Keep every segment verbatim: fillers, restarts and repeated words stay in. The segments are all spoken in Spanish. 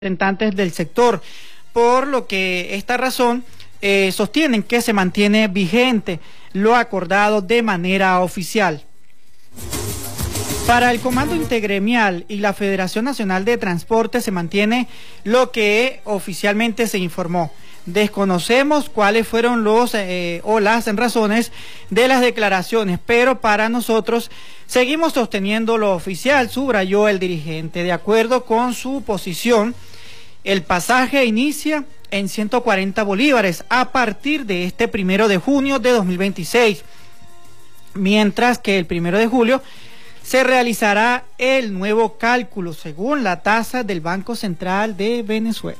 representantes del sector, por lo que esta razón eh, sostienen que se mantiene vigente lo acordado de manera oficial. Para el Comando Intergremial y la Federación Nacional de Transporte se mantiene lo que oficialmente se informó. Desconocemos cuáles fueron los eh, o las razones de las declaraciones, pero para nosotros seguimos sosteniendo lo oficial, subrayó el dirigente. De acuerdo con su posición, el pasaje inicia en ciento cuarenta bolívares a partir de este primero de junio de dos mil veintiséis, mientras que el primero de julio se realizará el nuevo cálculo según la tasa del Banco Central de Venezuela.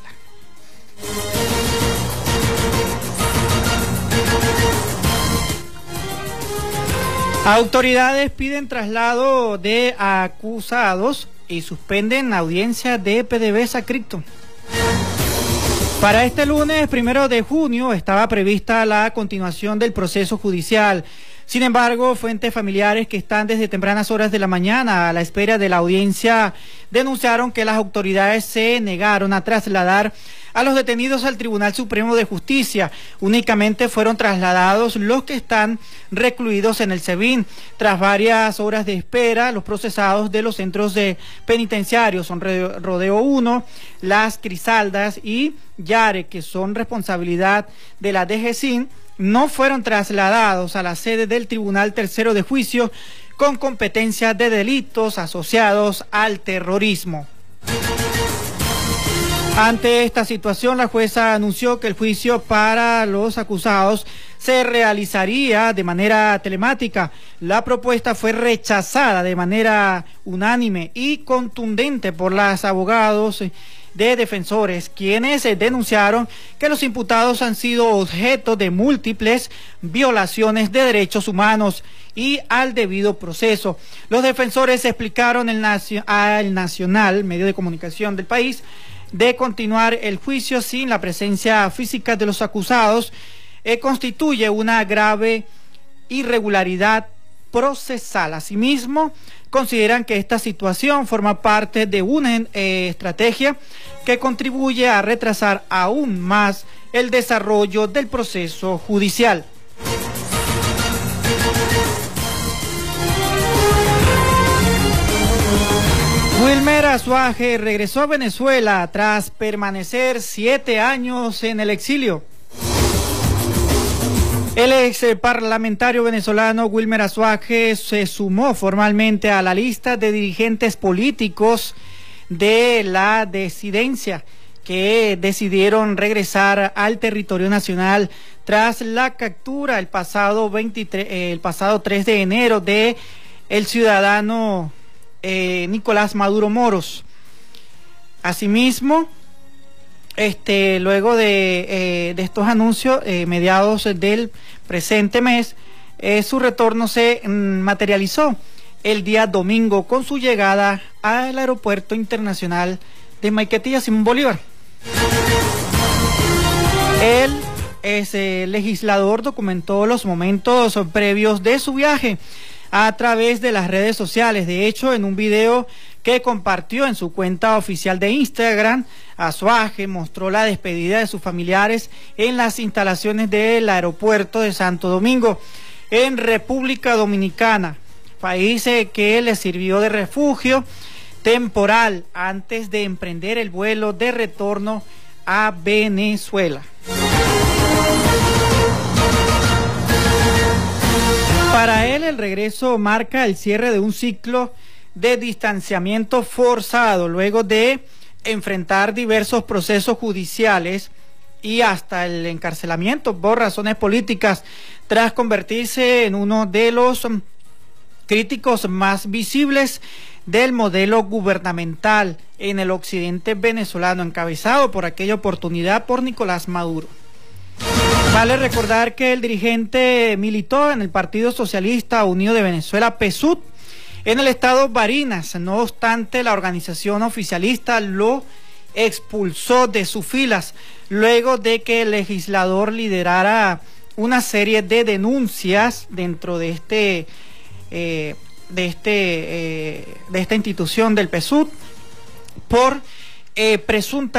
Autoridades piden traslado de acusados y suspenden audiencia de PDVSA Cripto. Para este lunes, primero de junio, estaba prevista la continuación del proceso judicial. Sin embargo, fuentes familiares que están desde tempranas horas de la mañana a la espera de la audiencia denunciaron que las autoridades se negaron a trasladar a los detenidos al Tribunal Supremo de Justicia. Únicamente fueron trasladados los que están recluidos en el SEBIN. Tras varias horas de espera, los procesados de los centros de penitenciarios son Rodeo uno, Las Crisaldas y Yare, que son responsabilidad de la D G C I N, no fueron trasladados a la sede del Tribunal Tercero de Juicio con competencia de delitos asociados al terrorismo. Ante esta situación, la jueza anunció que el juicio para los acusados se realizaría de manera telemática. La propuesta fue rechazada de manera unánime y contundente por los abogados de defensores, quienes denunciaron que los imputados han sido objeto de múltiples violaciones de derechos humanos y al debido proceso. Los defensores explicaron el nacio- al Nacional, medio de comunicación del país, de continuar el juicio sin la presencia física de los acusados eh, constituye una grave irregularidad procesal. Asimismo, consideran que esta situación forma parte de una eh, estrategia que contribuye a retrasar aún más el desarrollo del proceso judicial. Wilmer Azuaje regresó a Venezuela tras permanecer siete años en el exilio. El ex parlamentario venezolano Wilmer Azuaje se sumó formalmente a la lista de dirigentes políticos de la disidencia que decidieron regresar al territorio nacional tras la captura el pasado veintitrés, el pasado tres de enero de el ciudadano Eh, Nicolás Maduro Moros. Asimismo, este, luego de, eh, de estos anuncios, eh, mediados del presente mes, eh, su retorno se mm, materializó el día domingo con su llegada al Aeropuerto Internacional de Maiquetía Simón Bolívar. El ese legislador documentó los momentos previos de su viaje a través de las redes sociales. De hecho, en un video que compartió en su cuenta oficial de Instagram, Azuaje mostró la despedida de sus familiares en las instalaciones del aeropuerto de Santo Domingo, en República Dominicana, país que le sirvió de refugio temporal antes de emprender el vuelo de retorno a Venezuela. Para él, el regreso marca el cierre de un ciclo de distanciamiento forzado, luego de enfrentar diversos procesos judiciales y hasta el encarcelamiento por razones políticas, tras convertirse en uno de los críticos más visibles del modelo gubernamental en el occidente venezolano, encabezado por aquella oportunidad por Nicolás Maduro. Vale recordar que el dirigente militó en el Partido Socialista Unido de Venezuela, PSUV, en el estado Barinas. No obstante, la organización oficialista lo expulsó de sus filas luego de que el legislador liderara una serie de denuncias dentro de este eh, de este eh, de esta institución del PSUV por eh, presunta